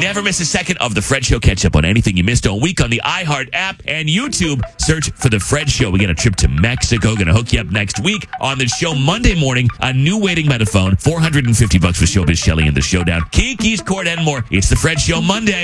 Never miss a second of The Fred Show. Catch up on anything you missed all week on the iHeart app and YouTube. Search for The Fred Show. We got a trip to Mexico. Going to hook you up next week on the show Monday morning. A new waiting by the phone. $450 for Showbiz Shelley and the Showdown. Kiki's Court and more. It's The Fred Show Monday.